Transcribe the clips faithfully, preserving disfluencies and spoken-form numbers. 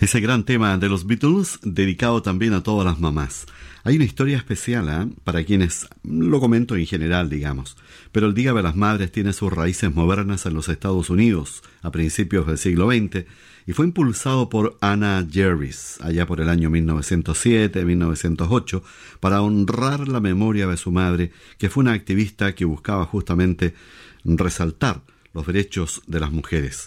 Ese gran tema de los Beatles, dedicado también a todas las mamás. Hay una historia especial, ¿eh? Para quienes lo comento en general, digamos. Pero el Día de las Madres tiene sus raíces modernas en los Estados Unidos, a principios del siglo veinte, y fue impulsado por Anna Jarvis, allá por el año mil novecientos siete, mil novecientos ocho, para honrar la memoria de su madre, que fue una activista que buscaba justamente resaltar los derechos de las mujeres.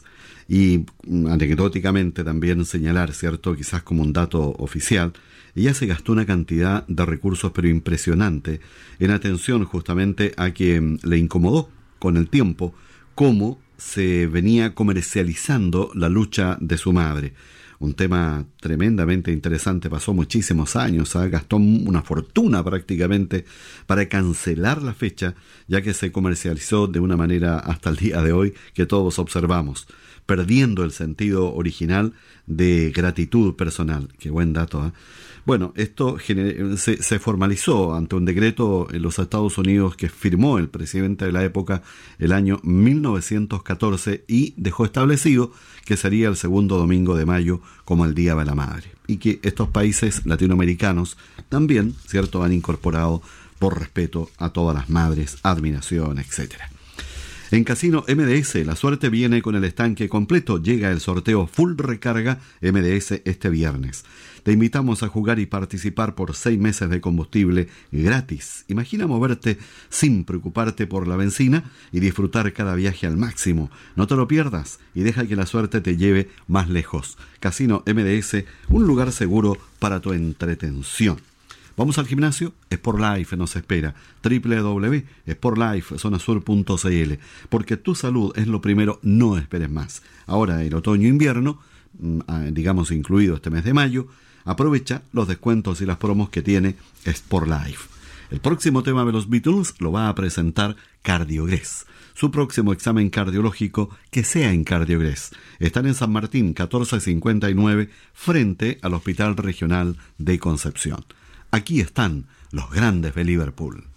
Y anecdóticamente también señalar, ¿cierto?, quizás como un dato oficial, ella se gastó una cantidad de recursos pero impresionante en atención justamente a que le incomodó con el tiempo cómo se venía comercializando la lucha de su madre. Un tema tremendamente interesante, pasó muchísimos años, ¿eh? Gastó una fortuna prácticamente para cancelar la fecha, ya que se comercializó de una manera hasta el día de hoy que todos observamos, perdiendo el sentido original de gratitud personal. Qué buen dato, ¿eh? Bueno, esto se, se formalizó ante un decreto en los Estados Unidos que firmó el presidente de la época el año mil novecientos catorce y dejó establecido que sería el segundo domingo de mayo como el Día de la Madre. Y que estos países latinoamericanos también, ¿cierto?, han incorporado por respeto a todas las madres, admiración, etcétera. En Casino M D S, la suerte viene con el estanque completo. Llega el sorteo Full Recarga M D S este viernes. Te invitamos a jugar y participar por seis meses de combustible gratis. Imagina moverte sin preocuparte por la benzina y disfrutar cada viaje al máximo. No te lo pierdas y deja que la suerte te lleve más lejos. Casino M D S, un lugar seguro para tu entretención. ¿Vamos al gimnasio? Sportlife nos espera. doble u doble u doble u punto sportlife zona sur punto c l. Porque tu salud es lo primero, no esperes más. Ahora, el otoño-invierno, digamos incluido este mes de mayo, aprovecha los descuentos y las promos que tiene Sportlife. El próximo tema de los Beatles lo va a presentar Cardiogres. Su próximo examen cardiológico que sea en Cardiogres. Están en San Martín, catorce cincuenta y nueve, frente al Hospital Regional de Concepción. Aquí están los grandes de Liverpool.